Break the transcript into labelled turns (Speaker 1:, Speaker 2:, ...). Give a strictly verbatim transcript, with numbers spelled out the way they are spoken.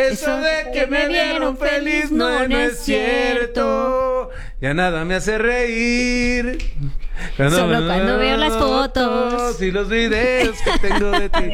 Speaker 1: Eso de que me vieron feliz no, no es cierto. Ya nada me hace reír.
Speaker 2: Solo cuando veo las fotos
Speaker 1: y los videos que tengo de ti.